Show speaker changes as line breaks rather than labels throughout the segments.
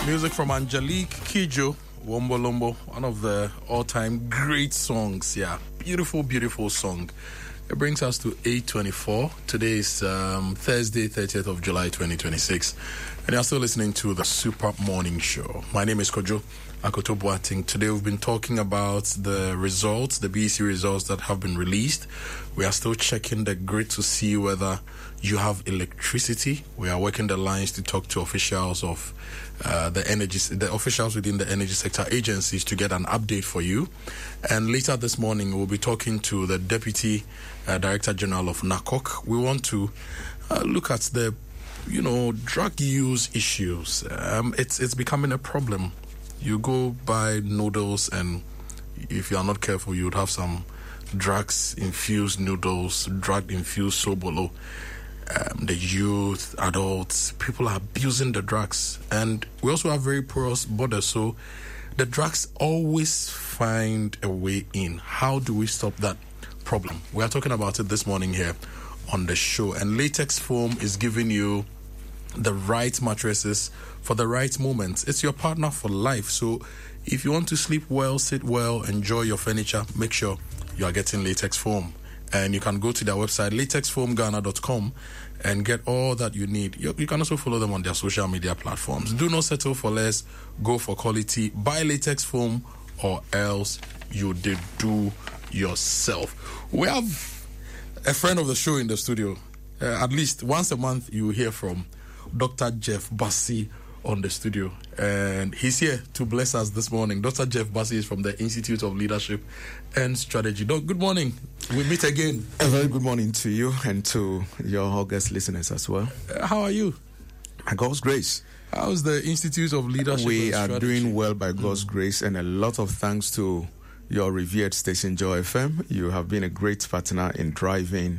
Music from Angelique Kidjo, Wombo Lombo, one of the all-time great songs. Yeah, beautiful, beautiful song. It brings us to 8:24. Today is Thursday, 30th of July, 2026. And you're still listening to the Super Morning Show. My name is Kojo Akoto Boateng. Today we've been talking about the results, the BEC results that have been released. We are still checking the grid to see whether you have electricity. We are working the lines to talk to officials of the officials within the energy sector agencies to get an update for you. And later this morning, we'll be talking to the Deputy Director General of NACOC. We want to look at the, drug use issues. It's becoming a problem. You go buy noodles, and if you are not careful, you would have some drugs-infused noodles, drug-infused sobolo. The youth, adults, people are abusing the drugs. And we also have very porous borders, so the drugs always find a way in. How do we stop that problem? We are talking about it this morning here on the show. And Latex Foam is giving you the right mattresses for the right moments. It's your partner for life. So if you want to sleep well, sit well, enjoy your furniture, make sure you are getting Latex Foam. And you can go to their website, latexfoamghana.com, and get all that you need. You can also follow them on their social media platforms. Do not settle for less. Go for quality. Buy Latex Foam, or else you did do yourself. We have a friend of the show in the studio. At least once a month, you will hear from Dr. Jeff Bassi on the studio, and he's here to bless us this morning. Dr. Jeff Bassi is from the Institute of Leadership and Strategy. Doc, good morning. We meet again.
A very good morning to you and to your August listeners as well.
How are you?
By God's grace.
How's the Institute of Leadership
We
and Strategy?
are doing well by God's grace, and a lot of thanks to your revered station, Joy FM. You have been a great partner in driving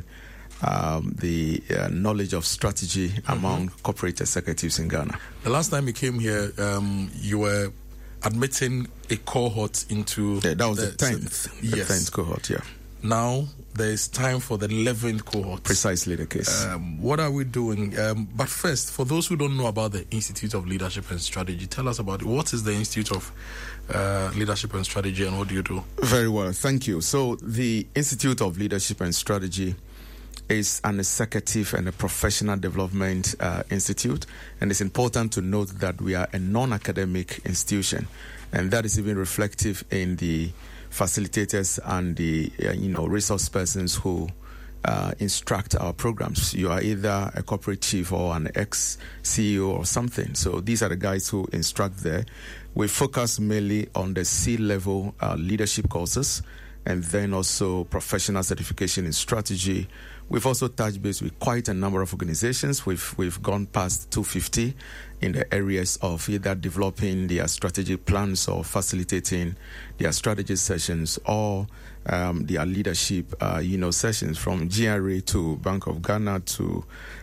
the knowledge of strategy among corporate executives in Ghana.
The last time you came here, you were admitting a cohort into...
Yeah, that was the 10th. The 10th cohort, yeah.
Now, there's time for the 11th cohort.
Precisely the case.
What are we doing? But first, for those who don't know about the Institute of Leadership and Strategy, tell us about it. What is the Institute of Leadership and Strategy, and what do you do?
Very well, thank you. So, the Institute of Leadership and Strategy is an executive and a professional development institute, and it's important to note that we are a non-academic institution, and that is even reflective in the facilitators and the resource persons who instruct our programs. You are either a corporate chief or an ex-CEO or something, so these are the guys who instruct there. We focus mainly on the C-level leadership courses, and then also professional certification in strategy. We've also touched base with quite a number of organizations. We've gone past 250 in the areas of either developing their strategic plans or facilitating their strategy sessions, or their leadership sessions, from GRA to Bank of Ghana to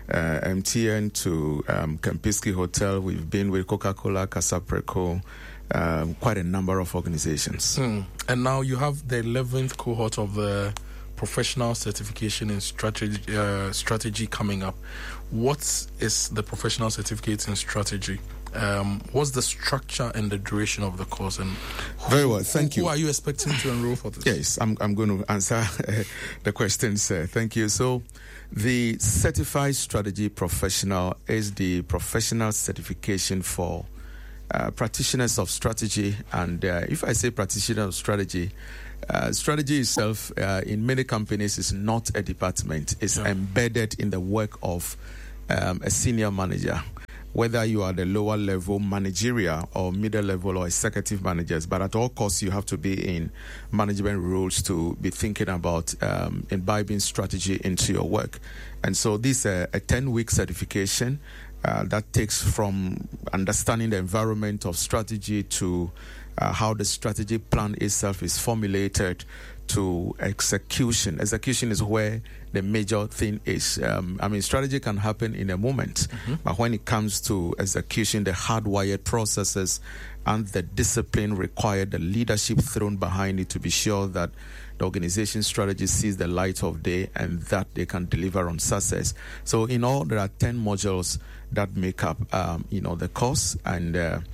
MTN to Kempinski Hotel. We've been with Coca-Cola, Casapreco, quite a number of organizations.
And now you have the 11th cohort of the professional certification in strategy coming up. What is the professional certificate in strategy? What's the structure and the duration of the course? And
very well, thank you.
Who are you expecting to enroll for this?
Yes, I'm going to answer the questions. Thank you. So, the Certified Strategy Professional is the professional certification for practitioners of strategy. And if I say practitioner of strategy, strategy itself in many companies is not a department. It's embedded in the work of a senior manager, whether you are the lower level managerial or middle level or executive managers. But at all costs, you have to be in management roles to be thinking about imbibing strategy into your work. And so this is a 10-week certification that takes from understanding the environment of strategy to how the strategy plan itself is formulated, to execution. Execution is where the major thing is. Strategy can happen in a moment, but when it comes to execution, the hardwired processes and the discipline required, the leadership thrown behind it to be sure that the organization strategy sees the light of day and that they can deliver on success. So in all, there are 10 modules that make up, the course, and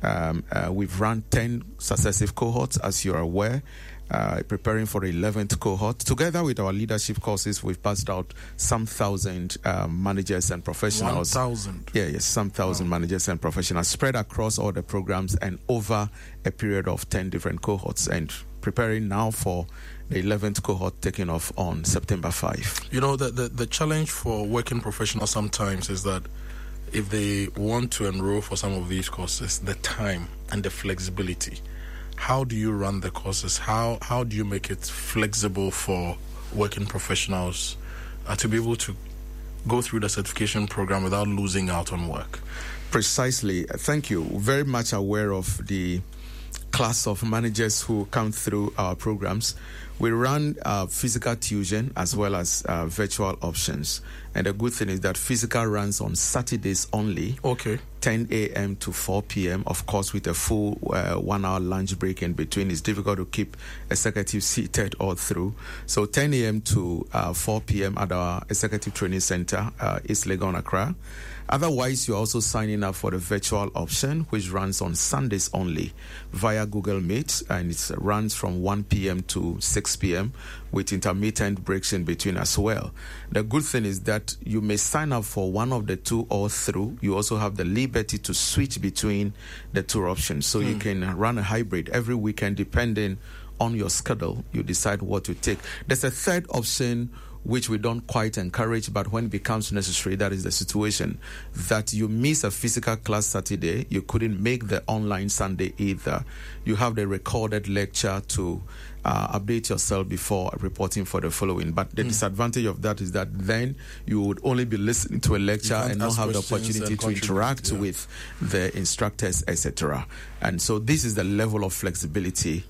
we've run 10 successive cohorts, as you're aware. Preparing for the 11th cohort. Together with our leadership courses, we've passed out some thousand managers and professionals.
1,000?
Yes, some thousand managers and professionals spread across all the programs and over a period of 10 different cohorts, and preparing now for the 11th cohort taking off on September 5.
You know, the challenge for working professionals sometimes is that if they want to enroll for some of these courses, the time and the flexibility. How do you run the courses? How do you make it flexible for working professionals to be able to go through the certification program without losing out on work?
Precisely. Thank you. Very much aware of the class of managers who come through our programs. We run physical tuition as well as virtual options. And the good thing is that physical runs on Saturdays only.
Okay.
10 a.m. to 4 p.m., of course, with a full 1 hour lunch break in between. It's difficult to keep executives seated all through. So 10 a.m. to 4 p.m. at our Executive Training Center, East Legon, Accra. Otherwise, you're also signing up for the virtual option, which runs on Sundays only via Google Meet, and it runs from 1 p.m. to 6 p.m. with intermittent breaks in between as well. The good thing is that you may sign up for one of the two all through. You also have the liberty to switch between the two options. So you can run a hybrid every weekend depending on your schedule. You decide what to take. There's a third option which we don't quite encourage, but when it becomes necessary, that is the situation, that you miss a physical class Saturday, you couldn't make the online Sunday either. You have the recorded lecture to update yourself before reporting for the following. But the disadvantage of that is that then you would only be listening to a lecture and not have the opportunity to interact with the instructors, etc. And so this is the level of flexibility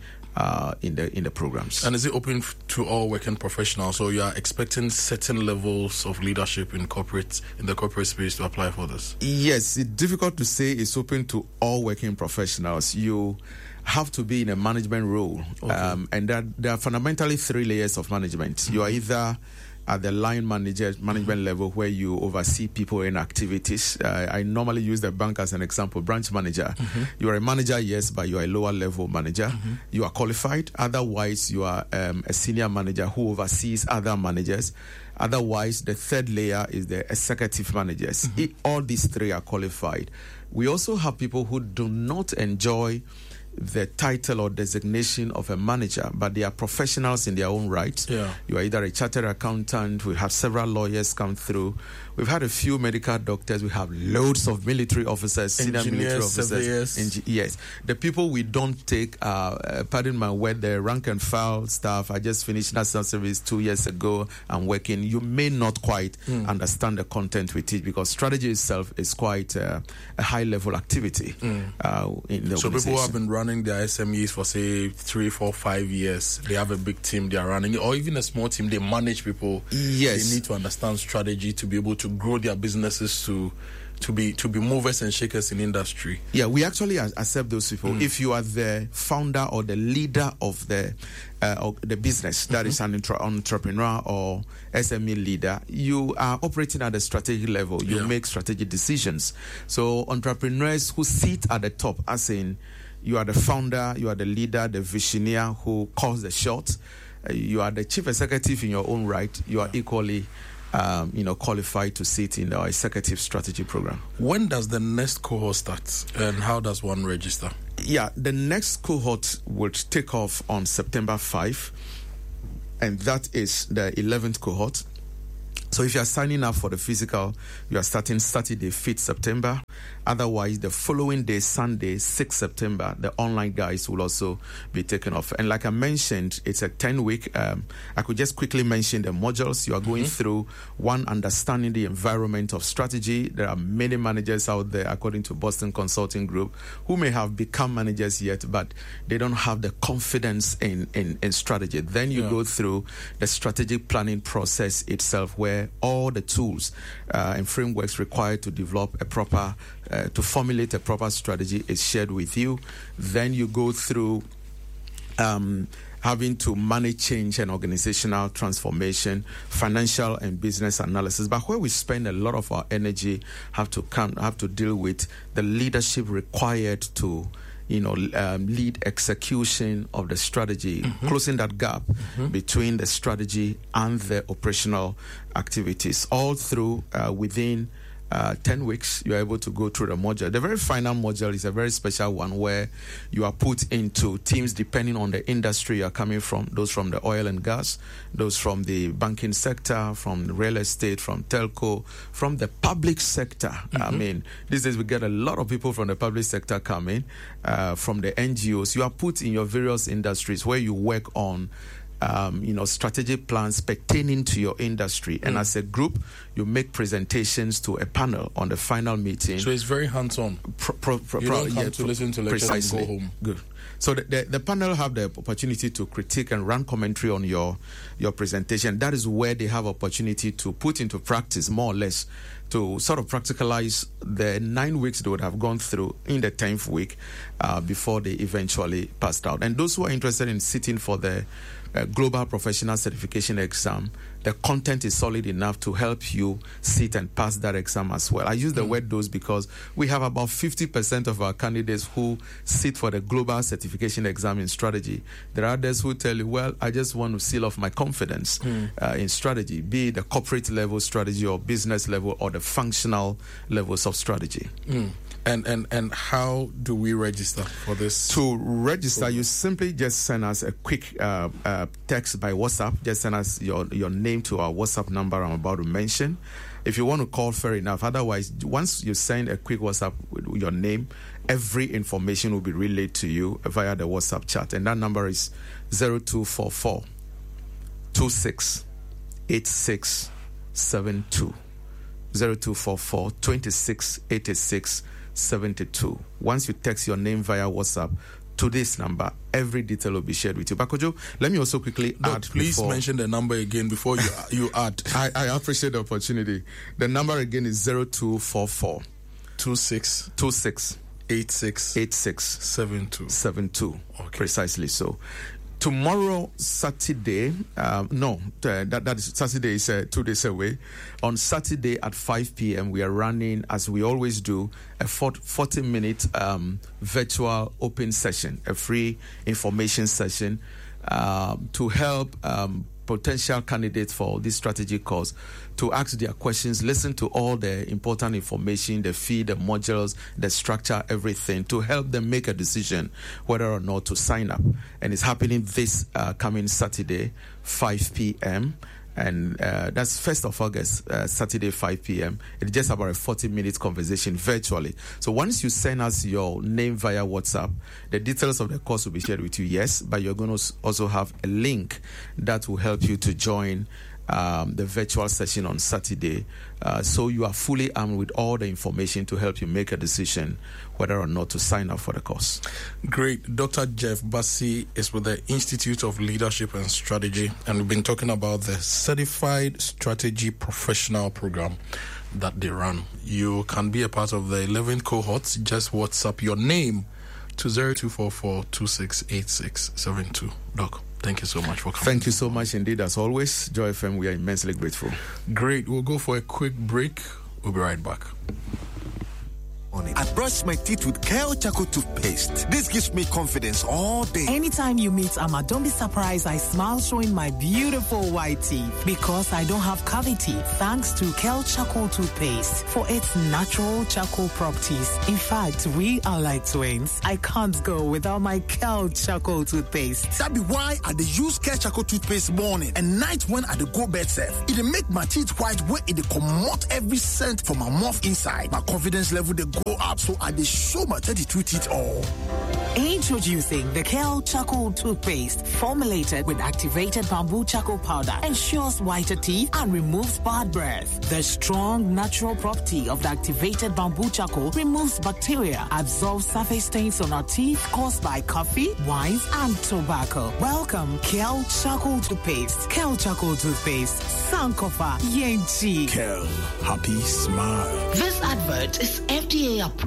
in the programs.
And is it open to all working professionals? So you are expecting certain levels of leadership in the corporate space to apply for this?
Yes, it's difficult to say it's open to all working professionals. You have to be in a management role, and there are fundamentally 3 layers of management. You are either at the line management level, where you oversee people and activities. I normally use the bank as an example. Branch manager. You are a manager, yes, but you are a lower level manager. You are qualified. Otherwise, you are a senior manager who oversees other managers. Otherwise, the third layer is the executive managers. All these 3 are qualified. We also have people who do not enjoy the title or designation of a manager, but they are professionals in their own right. You are either a chartered accountant. We have several lawyers come through. We've had a few medical doctors. We have loads of military officers, senior military officers. Yes. The people we don't take, pardon my word, the rank and file staff. I just finished national service 2 years ago. I'm working. You may not quite understand the content we teach, because strategy itself is quite a high level activity in the organization.
So people who have been running their SMEs for say 3, 4, 5 years, they have a big team they are running, or even a small team, they manage people.
Yes.
They need to understand strategy to be able to grow their businesses to be movers and shakers in industry.
Yeah, we actually accept those people. If you are the founder or the leader of the business, that is an entrepreneur or SME leader, you are operating at the strategic level. You make strategic decisions. So entrepreneurs who sit at the top, as in you are the founder, you are the leader, the visioneer who calls the shots. You are the chief executive in your own right. You are equally qualified to sit in our executive strategy program.
When does the next cohort start, and how does one register?
Yeah, the next cohort will take off on September 5, and that is the 11th cohort. So if you are signing up for the physical, you are starting Saturday, 5th September. Otherwise, the following day, Sunday, 6th September, the online guys will also be taken off. And like I mentioned, it's a 10-week. I could just quickly mention the modules. You are going through one, understanding the environment of strategy. There are many managers out there, according to Boston Consulting Group, who may have become managers yet, but they don't have the confidence in strategy. Then you go through the strategic planning process itself, where all the tools and frameworks required to develop a proper, to formulate a proper strategy is shared with you. Then you go through having to manage change and organizational transformation, financial and business analysis. But where we spend a lot of our energy have to deal with the leadership required to lead execution of the strategy, closing that gap between the strategy and the operational activities. All through within 10 weeks, you're able to go through the module. The very final module is a very special one where you are put into teams depending on the industry you're coming from, those from the oil and gas, those from the banking sector, from real estate, from telco, from the public sector. I mean, these days we get a lot of people from the public sector coming, from the NGOs. You are put in your various industries where you work on strategic plans pertaining to your industry. And as a group, you make presentations to a panel on the final meeting.
So it's very hands-on. You don't come to listen to lectures and go home.
Good. So the panel have the opportunity to critique and run commentary on your presentation. That is where they have opportunity to put into practice, more or less, to sort of practicalize the 9 weeks they would have gone through in the 10th week before they eventually passed out. And those who are interested in sitting for the Global Professional Certification exam, the content is solid enough to help you sit and pass that exam as well. I use the word those because we have about 50% of our candidates who sit for the Global Certification exam in strategy. There are others who tell you, well, I just want to seal off my confidence in strategy, be it the corporate level strategy or business level or the functional levels of strategy.
And how do we register for this?
To register, you simply just send us a quick text by WhatsApp. Just send us your name to our WhatsApp number I'm about to mention. If you want to call, fair enough. Otherwise, once you send a quick WhatsApp with your name, every information will be relayed to you via the WhatsApp chat. And that number is 0244 26 8672. 0244 26 86 72. Once you text your name via WhatsApp to this number, every detail will be shared with you. But Kojo, let me also quickly add.
Please mention the number again before you add.
I appreciate the opportunity. The number again is 0244
26 86 72.
Okay. Precisely so. Tomorrow, Saturday, that is Saturday is 2 days away. On Saturday at 5 p.m., we are running, as we always do, a 40-minute virtual open session, a free information session to help potential candidates for this strategy course to ask their questions, listen to all the important information, the fee, the modules, the structure, everything, to help them make a decision whether or not to sign up. And it's happening this coming Saturday, 5 p.m., and that's 1st of August, Saturday, 5 p.m. It's just about a 40-minute conversation virtually. So once you send us your name via WhatsApp, the details of the course will be shared with you, yes, but you're going to also have a link that will help you to join the virtual session on Saturday. So you are fully armed with all the information to help you make a decision whether or not to sign up for the course.
Great. Dr. Jeff Bassey is with the Institute of Leadership and Strategy, and we've been talking about the Certified Strategy Professional Program that they run. You can be a part of the 11 cohorts. Just WhatsApp your name to 0244 268672. Doc, thank you so much for coming.
Thank you so much indeed. As always, Joy FM, we are immensely grateful.
Great. We'll go for a quick break. We'll be right back.
I brush my teeth with Kale Charcoal toothpaste. This gives me confidence all day.
Anytime you meet Amma, don't be surprised I smile showing my beautiful white teeth because I don't have cavity thanks to Kale Charcoal toothpaste for its natural charcoal properties. In fact, we are like twins. I can't go without my Kale Charcoal toothpaste.
That be why I dey use Kale Charcoal toothpaste morning and night when I dey go bed safe. It dey make my teeth white when it dey comot every scent from my mouth inside. My confidence level dey go up, so I dey show my 32 teeth all.
Introducing the Kale Charcoal toothpaste, formulated with activated bamboo charcoal powder, ensures whiter teeth and removes bad breath. The strong natural property of the activated bamboo charcoal removes bacteria, absorbs surface stains on our teeth caused by coffee, wines, and tobacco. Welcome, Kale Charcoal toothpaste. Kale Charcoal toothpaste. Sankofa Yenchi.
Kale, happy smile.
This advert is FDA approved.